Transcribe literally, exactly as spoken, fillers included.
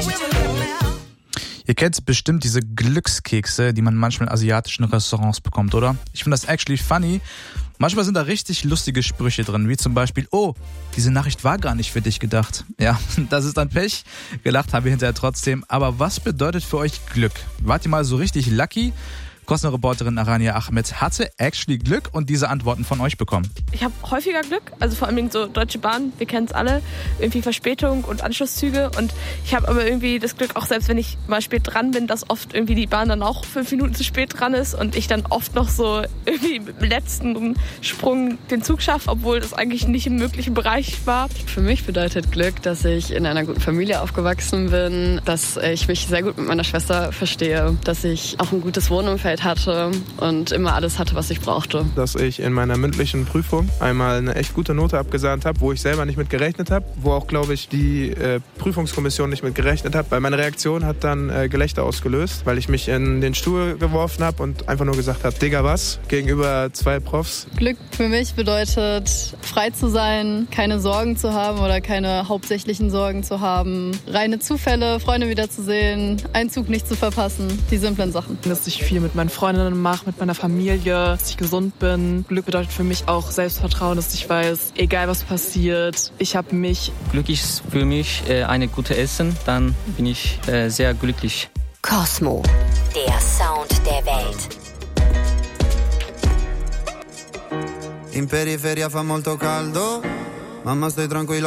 Ihr kennt bestimmt diese Glückskekse, die man manchmal in asiatischen Restaurants bekommt, oder? Ich finde das actually funny. Manchmal sind da richtig lustige Sprüche drin, wie zum Beispiel, oh, diese Nachricht war gar nicht für dich gedacht. Ja, das ist dann Pech. Gelacht haben wir hinterher trotzdem. Aber was bedeutet für euch Glück? Wart ihr mal so richtig lucky? Kosmo-Reporterin Arania Ahmed hatte actually Glück und diese Antworten von euch bekommen. Ich habe häufiger Glück, also vor allem so Deutsche Bahn, wir kennen es alle, irgendwie Verspätung und Anschlusszüge und ich habe aber irgendwie das Glück, auch selbst wenn ich mal spät dran bin, dass oft irgendwie die Bahn dann auch fünf Minuten zu spät dran ist und ich dann oft noch so irgendwie im letzten Sprung den Zug schaffe, obwohl das eigentlich nicht im möglichen Bereich war. Für mich bedeutet Glück, dass ich in einer guten Familie aufgewachsen bin, dass ich mich sehr gut mit meiner Schwester verstehe, dass ich auch ein gutes Wohnumfeld hatte und immer alles hatte, was ich brauchte. Dass ich in meiner mündlichen Prüfung einmal eine echt gute Note abgesahnt habe, wo ich selber nicht mit gerechnet habe, wo auch, glaube ich, die äh, Prüfungskommission nicht mit gerechnet hat, weil meine Reaktion hat dann äh, Gelächter ausgelöst, weil ich mich in den Stuhl geworfen habe und einfach nur gesagt habe, Digga, was? Gegenüber zwei Profs. Glück für mich bedeutet, frei zu sein, keine Sorgen zu haben oder keine hauptsächlichen Sorgen zu haben, reine Zufälle, Freunde wiederzusehen, einen Zug nicht zu verpassen, die simplen Sachen. Dass ich viel mit meinen Freundinnen mache, mit meiner Familie, dass ich gesund bin. Glück bedeutet für mich auch Selbstvertrauen, dass ich weiß, egal was passiert, ich habe mich. Glück ist für mich äh, eine gute Essen, dann bin ich äh, sehr glücklich. Kosmo, der Sound der Welt. In periferia fa molto caldo, mamma stai tranquilla.